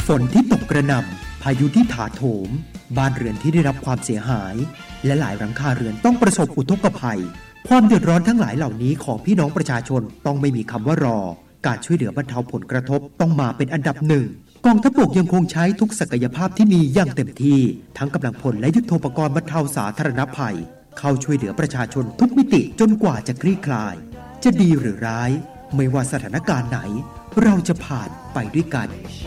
ฝนที่ตกกระหน่ำพายุที่ถาโถมบ้านเรือนที่ได้รับความเสียหายและหลายหลังคาเรือนต้องประสบอุทกภัยความเดือดร้อนทั้งหลายเหล่านี้ของพี่น้องประชาชนต้องไม่มีคำว่ารอการช่วยเหลือบรรเทาผลกระทบต้องมาเป็นอันดับหนึ่งกองทัพบกยังคงใช้ทุกศักยภาพที่มีอย่างเต็มที่ทั้งกำลังพลและยุทโธปกรณ์บรรเทาสาธารณภัยเข้าช่วยเหลือประชาชนทุกมิติจนกว่าจะคลี่คลายจะดีหรือร้ายไม่ว่าสถานการณ์ไหนเราจะผ่านไปด้วยกัน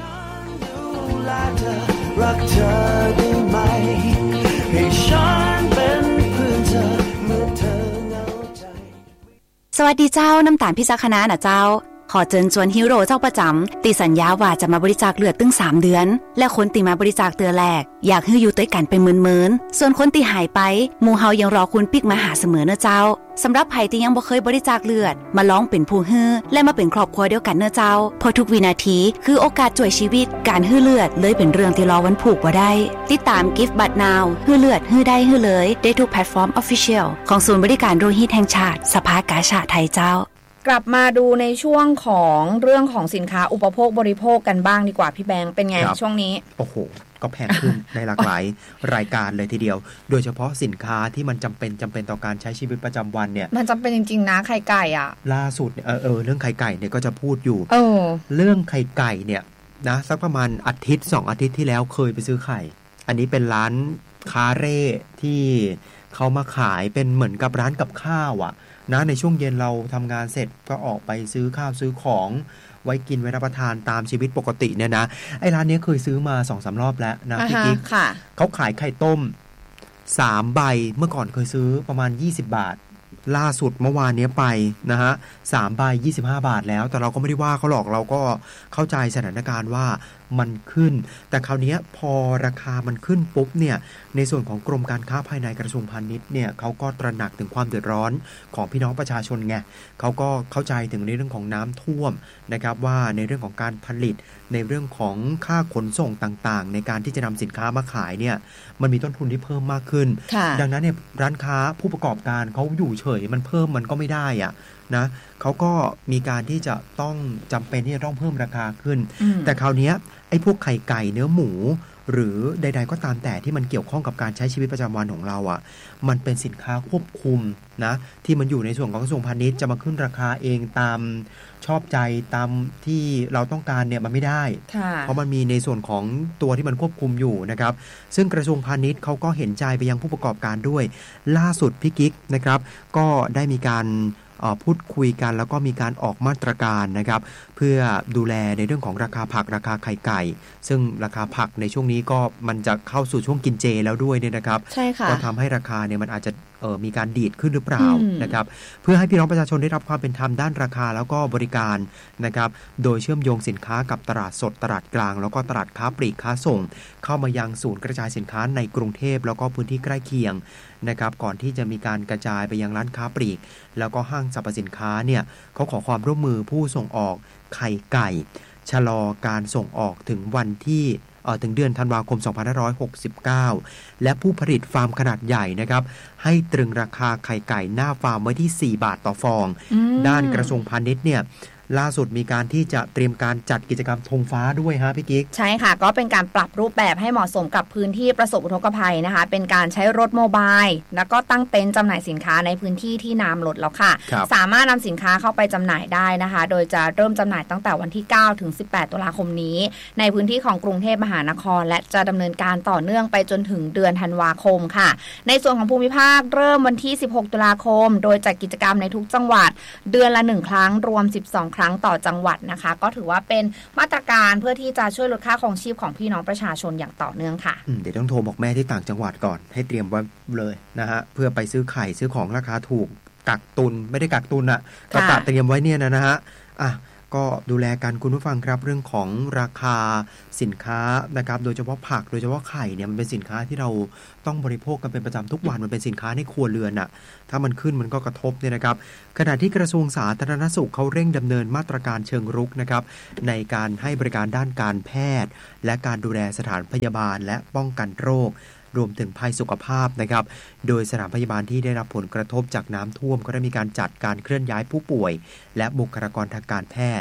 รักเธอได้ไหมให้ฉันเป็นเพื่อนเธอเมื่อเธอเหงาใจสวัสดีเจ้าน้ำตาลพิจักคณะนะเจ้าขอเชิญชวนฮีโร่เจ้าประจำตีสัญญาว่าจะมาบริจาคเลือดตึง3เดือนและคนตีมาบริจาคเตือแรกอยากให้อยู่ด้วยกันเป็นหมื่นๆส่วนคนตีหายไปหมู่เฮายังรอคุณปิกมาหาเสมอเนอะเจ้าสำหรับไผที่ยังบ่เคยบริจาคเลือดมาลองเป็นผู้ฮื้อและมาเป็นครอบครัวเดียวกันเนอะเจ้าเพราะทุกวินาทีคือโอกาสช่วยชีวิตการฮื้อเลือดเลยเป็นเรื่องที่รอวันผูกบ่ได้ติดตาม Give But Now ฮื้อเลือดฮื้อได้ฮื้อเลยได้ทุกแพลตฟอร์ม Official ของศูนย์บริการโลหิตแห่งชาติสภากาชาดไทยเจ้ากลับมาดูในช่วงของเรื่องของสินค้าอุปโภคบริโภคกันบ้างดีกว่าพี่แบงค์เป็นไงช่วงนี้โอ้โหก็แพงขึ้น ในหลากหลายรายการเลยทีเดียวโดยเฉพาะสินค้าที่มันจำเป็นต่อการใช้ชีวิตประจำวันเนี่ยมันจำเป็นจริงๆนะไข่ไก่อ่ะล่าสุดเรื่องไข่ไก่เนี่ยก็จะพูดอยู่เรื่องไข่ไก่เนี่ยนะสักประมาณอาทิตย์2อาทิตย์ที่แล้วเคยไปซื้อไข่อันนี้เป็นร้านคาเร่ที่เขามาขายเป็นเหมือนกับร้านกับข้าวอ่ะนะในช่วงเย็นเราทำงานเสร็จก็ออกไปซื้อข้าวซื้อของไว้กินไว้รับประทานตามชีวิตปกติเนี่ยนะไอ้ร้านนี้เคยซื้อมา 2-3 รอบแล้วนะพี่กิ๊กเขาขายไข่ต้ม3ใบเมื่อก่อนเคยซื้อประมาณ20 บาทล่าสุดเมื่อวานนี้ไปนะฮะ3ใบ25 บาทแล้วแต่เราก็ไม่ได้ว่าเขาหรอกเราก็เข้าใจสถานการณ์ว่ามันขึ้นแต่คราวนี้พอราคามันขึ้นปุ๊บเนี่ยในส่วนของกรมการค้าภายในกระทรวงพาณิชย์เนี่ยเขาก็ตระหนักถึงความเดือดร้อนของพี่น้องประชาชนไงเขาก็เข้าใจถึงในเรื่องของน้ำท่วมนะครับว่าในเรื่องของการผลิตในเรื่องของค่าขนส่งต่างๆในการที่จะนำสินค้ามาขายเนี่ยมันมีต้นทุนที่เพิ่มมากขึ้นดังนั้นเนี่ยร้านค้าผู้ประกอบการเขาอยู่เฉยมันเพิ่มมันก็ไม่ได้อะนะเขาก็มีการที่จะต้องจำเป็นที่จะต้องเพิ่มราคาขึ้นแต่คราวนี้ไอ้พวกไข่ไก่เนื้อหมูหรือใดๆก็ตามแต่ที่มันเกี่ยวข้องกับการใช้ชีวิตประจำวันของเราอ่ะมันเป็นสินค้าควบคุมนะที่มันอยู่ในส่วนของกระทรวงพาณิชย์จะมาขึ้นราคาเองตามชอบใจตามที่เราต้องการเนี่ยมันไม่ได้เพราะมันมีในส่วนของตัวที่มันควบคุมอยู่นะครับซึ่งกระทรวงพาณิชย์เขาก็เห็นใจไปยังผู้ประกอบการด้วยล่าสุดพี่กิ๊กนะครับก็ได้มีการพูดคุยกันแล้วก็มีการออกมาตรการนะครับเพื่อดูแลในเรื่องของราคาผักราคาไข่ไก่ซึ่งราคาผักในช่วงนี้ก็มันจะเข้าสู่ช่วงกินเจแล้วด้วยเนี่ยนะครับก็ทำให้ราคาเนี่ยมันอาจจะมีการดีดขึ้นหรือเปล่านะครับเพื่อให้พี่น้องประชาชนได้รับความเป็นธรรมด้านราคาแล้วก็บริการนะครับโดยเชื่อมโยงสินค้ากับตลาดสดตลาดกลางแล้วก็ตลาดค้าปลีกค้าส่งเข้ามายังศูนย์กระจายสินค้าในกรุงเทพแล้วก็พื้นที่ใกล้เคียงนะครับก่อนที่จะมีการกระจายไปยังร้านค้าปลีกแล้วก็ห้างสรรพสินค้าเนี่ยเขาขอความร่วมมือผู้ส่งออกไข่ไก่ชะลอการส่งออกถึงวันที่ถึงเดือนธันวาคม 2569 และผู้ผลิตฟาร์มขนาดใหญ่นะครับให้ตรึงราคาไข่ไก่หน้าฟาร์มไว้ที่4 บาทต่อฟองด้านกระทรวงพาณิชย์เนี่ยล่าสุดมีการที่จะเตรียมการจัดกิจกรรมธงฟ้าด้วยฮะพี่กิ๊กใช่ค่ะก็เป็นการปรับรูปแบบให้เหมาะสมกับพื้นที่ประสบอุทกภัยนะคะเป็นการใช้รถโมบายแล้วก็ตั้งเต็นท์จำหน่ายสินค้าในพื้นที่ที่น้ำลดแล้วค่ะสามารถนำสินค้าเข้าไปจำหน่ายได้นะคะโดยจะเริ่มจำหน่ายตั้งแต่วันที่9ถึง18ตุลาคมนี้ในพื้นที่ของกรุงเทพมหานครและจะดำเนินการต่อเนื่องไปจนถึงเดือนธันวาคมค่ะในส่วนของภูมิภาคเริ่มวันที่16ตุลาคมโดยจัดกิจกรรมในทุกจังหวัดเดือนละ1ครั้งรวม12ครั้งต่อจังหวัดนะคะก็ถือว่าเป็นมาตรการเพื่อที่จะช่วยลดค่าครองชีพของพี่น้องประชาชนอย่างต่อเนื่องค่ะเดี๋ยวต้องโทรบอกแม่ที่ต่างจังหวัดก่อนให้เตรียมไว้เลยนะฮะเพื่อไปซื้อไข่ซื้อของราคาถูกกักตุนไม่ได้กักตุนอ่ะก็ตัดเตรียมไว้เนี่ยนะฮะก็ดูแลกันคุณผู้ฟังครับเรื่องของราคาสินค้านะครับโดยเฉพาะผักโดยเฉพาะไข่เนี่ยมันเป็นสินค้าที่เราต้องบริโภคกันเป็นประจำทุกวันมันเป็นสินค้าในครัวเรือนน่ะถ้ามันขึ้นมันก็กระทบเนี่ยนะครับขณะที่กระทรวงสาธารณสุขเขาเร่งดำเนินมาตรการเชิงรุกนะครับในการให้บริการด้านการแพทย์และการดูแลสถานพยาบาลและป้องกันโรครวมถึงภัยสุขภาพนะครับโดยสถานพยาบาลที่ได้รับผลกระทบจากน้ำท่วมก็ได้มีการจัดการเคลื่อนย้ายผู้ป่วยและบุคลากรทางการแพทย์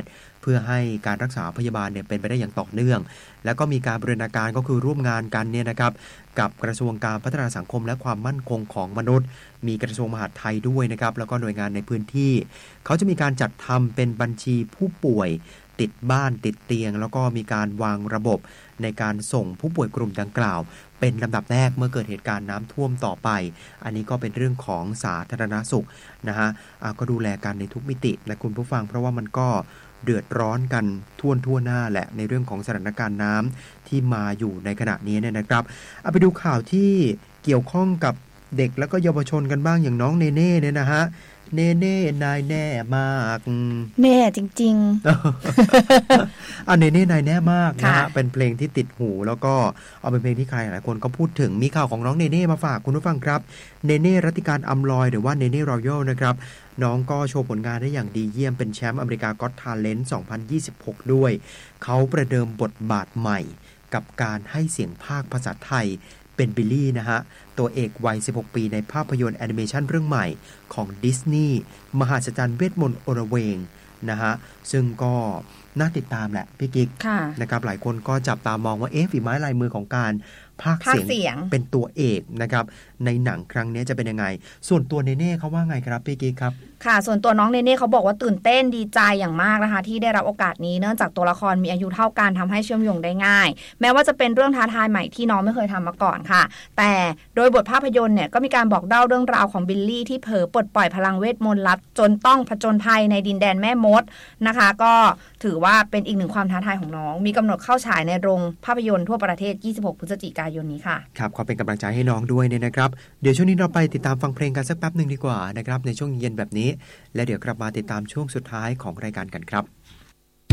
พื่อให้การรักษาพยาบาลเนี่ยเป็นไปได้อย่างต่อเนื่องแล้วก็มีการบูรณาการก็คือร่วมงานกันเนี่ยนะครับกับกระทรวงการพัฒนาสังคมและความมั่นคงของมนุษย์มีกระทรวงมหาดไทยด้วยนะครับแล้วก็หน่วยงานในพื้นที่เขาจะมีการจัดทำเป็นบัญชีผู้ป่วยติดบ้านติดเตียงแล้วก็มีการวางระบบในการส่งผู้ป่วยกลุ่มดังกล่าวเป็นลำดับแรกเมื่อเกิดเหตุการณ์น้ำท่วมต่อไปอันนี้ก็เป็นเรื่องของสาธารณสุขนะฮะก็ดูแลกันในทุกมิติและคุณผู้ฟังเพราะว่ามันก็เดือดร้อนกันทั่วหน้าแหละในเรื่องของสถานการณ์น้ำที่มาอยู่ในขณะนี้เนี่ยนะครับเอาไปดูข่าวที่เกี่ยวข้องกับเด็กแล้วก็เยาวชนกันบ้างอย่างน้องเนเน่เนี่ยนะฮะเนเน่นายแน่มากแน่จริงๆเนเน่นายแน่มากนะฮะเป็นเพลงที่ติดหูแล้วก็เอาเป็นเพลงที่ใครหลายคนก็พูดถึงมีข่าวของน้องเนเน่มาฝากคุณผู้ฟังครับเนเน่รัตติการอำลอยหรือว่าเนเน่รอยัลนะครับน้องก็โชว์ผลงานได้อย่างดีเยี่ยมเป็นแชมป์อเมริกาก็อตทาเลนต์ 2026 ด้วยเขาประเดิมบทบาทใหม่กับการให้เสียงพากย์ภาษาไทยเป็นบิลลี่นะฮะตัวเอกวัย16ปีในภาพยนตร์แอนิเมชันเรื่องใหม่ของดิสนีย์มหัศจรรย์เวทมนต์โอระเวงนะฮะซึ่งก็น่าติดตามแหละพี่กิ๊กนะครับหลายคนก็จับตามองว่าฝีไม้ลายมือของการพากย์เสียงเป็นตัวเอกนะครับในหนังครั้งนี้จะเป็นยังไงส่วนตัวเนเน่เขาว่าไงครับพี่กิ๊กครับค่ะส่วนตัวน้องเนเน่เขาบอกว่าตื่นเต้นดีใจอย่างมากนะคะที่ได้รับโอกาสนี้เนื่องจากตัวละครมีอายุเท่ากันทำให้เชื่อมโยงได้ง่ายแม้ว่าจะเป็นเรื่องท้าทายใหม่ที่น้องไม่เคยทำมาก่อนค่ะแต่โดยบทภาพยนตร์เนี่ยก็มีการบอกเล่าเรื่องราวของบิลลี่ที่เผลอปลดปล่อยพลังเวทมนต์ลับจนต้องผจญภัยในดินแดนแม่มดนะคะก็ถือว่าเป็นอีกหนึ่งความท้าทายของน้องมีกำหนดเข้าฉายในโรงภาพยนตร์ทั่วประเทศ26 พฤศจิกายนนี้ค่ะครับขอเป็นกำลังใจให้น้องด้วยเนี่ยนะครับเดี๋ยวช่วงนี้เราไปติดตามฟังเพลงกันสักแป๊บนึงดีกว่านะครับในช่วงเย็นแบบนี้และเดี๋ยวกลับมาติดตามช่วงสุดท้ายของรายการกันครับ